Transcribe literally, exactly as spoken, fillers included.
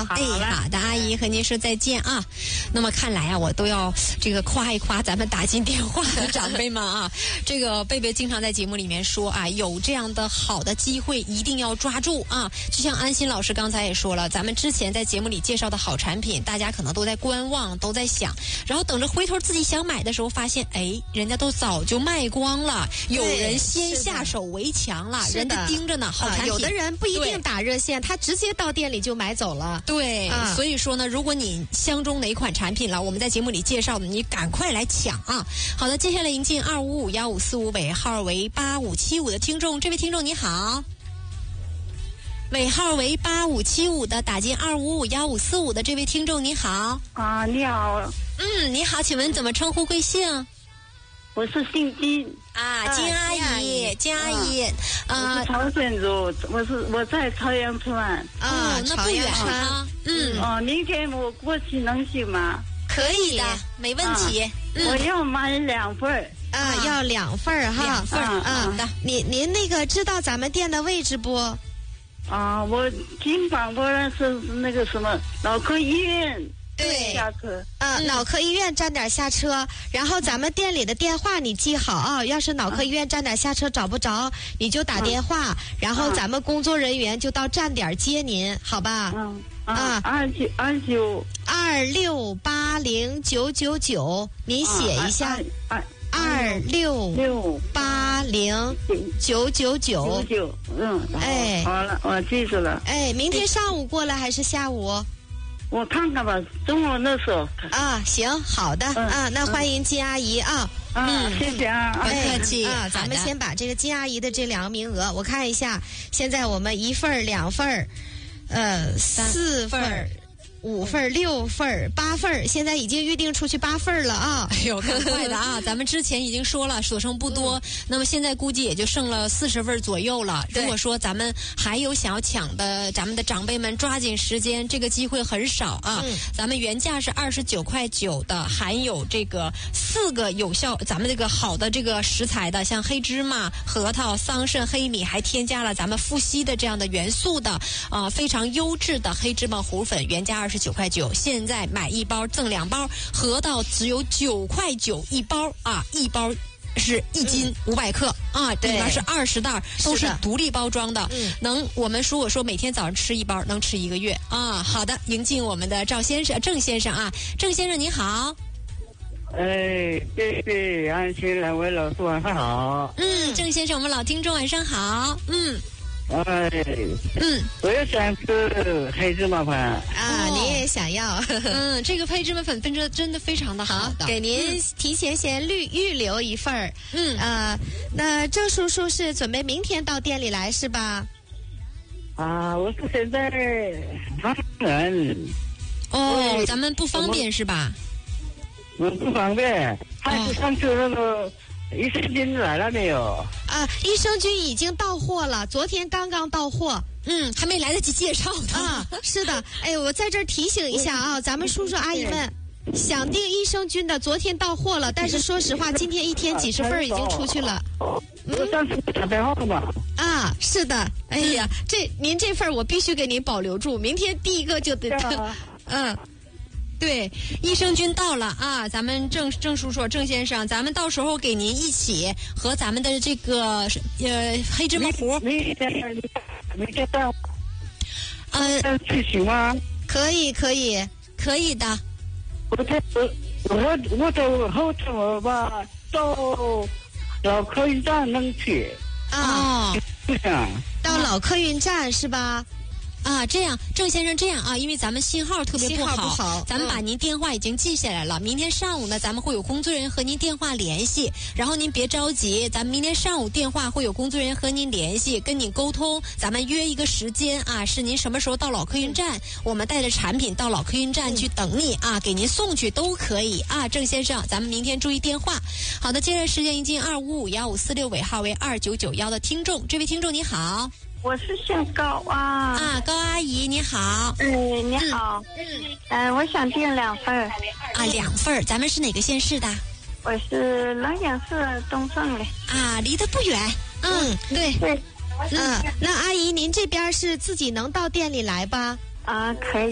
哎，好的，阿姨和您说再见啊。那么看来啊，我都要这个夸一夸咱们打进电话的长辈们啊。这个贝贝经常在节目里面说啊，有这样的好的机会一定要抓住啊。就像安心老师刚才也说了，咱们之前在节目里介绍的好产品，大家可能都在观望，都在想，然后等着回头自己想买的时候，发现哎，人家都早就卖光了，有人先下手为强了，人家盯着呢，好产品。 啊、有的人不一定打热线，他直接到店里就买走了。 对、啊，所以说呢，如果你相中哪款产品了，我们在节目里介绍的，你赶快来抢啊！好的，接下来迎进二五五幺五四五尾号为八五七五的听众，这位听众你好，尾号为八五七五的打进二五五幺五四五的这位听众你好啊，你好， 嗯，你好，请问怎么称呼贵姓？ 我是姓金啊，金阿姨，金阿姨， 啊，我是朝鲜族，我是我在朝阳村啊， 那不远啊，嗯， 哦，明天我过去能行吗？ 可以的，没问题。 我要买两份啊，要两份哈， 两份啊。的， 您您那个知道咱们店的位置不？ 啊，我听广播是那个什么脑科医院。 对， 下车啊、嗯，脑科医院站点下车，然后咱们店里的电话你记好啊。要是脑科医院站点下车找不着，你就打电话，嗯、然后咱们工作人员就到站点接您，好吧？ 嗯啊，二九二九二六八零九九九，你写一下。 二二六六八零九九九九，嗯， 哎， 好了，我记住了。 哎，明天上午过来还是下午？ 我看看吧，中午那时候啊，行，好的、嗯、啊，那欢迎金阿姨啊， 嗯，谢谢啊， 不客气啊，咱们先把这个金阿姨的这两个名额，我看一下，现在我们一份两份呃，四份五份、六份、八份，现在已经预定出去八份了啊！ 哎呦，很快的啊！咱们之前已经说了，所剩不多，嗯、那么现在估计也就剩了四十份左右了。如果说咱们还有想要抢的，咱们的长辈们抓紧时间，这个机会很少啊。嗯、咱们原价是二十九块九的，含有这个四个有效，咱们这个好的这个食材的，像黑芝麻、核桃、桑葚、黑米，还添加了咱们富硒的这样的元素的啊、呃，非常优质的黑芝麻糊粉，原价二十九块九，现在买一包赠两包，合到只有九块九一包啊，一包是一斤五百克、嗯、啊，里面是二十袋，都是独立包装的，嗯，能我们如果说每天早上吃一包，能吃一个月啊。好的，迎进我们的赵先生、郑先生啊，郑先生您好。 哎，对对，安心两位老师晚上好。 嗯，郑先生，我们老听众晚上好。嗯。 哎，嗯，我也想吃黑芝麻粉啊， 哦、你也想要？ 嗯，这个黑芝麻粉真的真的非常的好的， 给您提前先预预留一份儿。嗯啊、呃，那郑叔叔是准备明天到店里来是吧？ 啊，我是现在他人。 哦，咱们不方便是吧？ 我不方便，还是上次那个。益生菌来了没有？ 啊，益生菌已经到货了，昨天刚刚到货， 嗯，还没来得及介绍呢。 啊，是的，哎，我在这儿提醒一下啊，咱们叔叔阿姨们，想订益生菌的，昨天到货了，但是说实话，今天一天几十份已经出去了。 我上次打电话吧。 啊，是的，哎呀，这您这份我必须给您保留住，明天第一个就得，嗯。 对，益生菌到了啊！咱们郑郑叔叔、郑先生，咱们到时候给您一起和咱们的这个呃黑芝麻糊。 明天明天到， 呃， 去行吗？ 可以，可以， 可以的。 我我我我走后头吧，到老客运站能去。 啊， 哦、 到老客运站是吧？ 啊，这样，郑先生，这样啊，因为咱们信号特别不好， 信号不好， 咱们把您电话已经记下来了。嗯、明天上午呢，咱们会有工作人员和您电话联系，然后您别着急，咱们明天上午电话会有工作人员和您联系，跟您沟通，咱们约一个时间啊，是您什么时候到老客运站，嗯、我们带着产品到老客运站去等你啊，给您送去都可以啊，郑先生，咱们明天注意电话。好的，接着时间已经二五五幺五四六尾号为二九九幺的听众，这位听众你好。 我是姓高啊啊，高阿姨你好。 嗯，你好。嗯，嗯、呃，我想订两份儿。 啊，两份儿，咱们是哪个县市的？ 我是龙井市东胜的。 啊，离得不远。嗯，对对。 嗯，那阿姨您这边是自己能到店里来吧？ 啊，可以。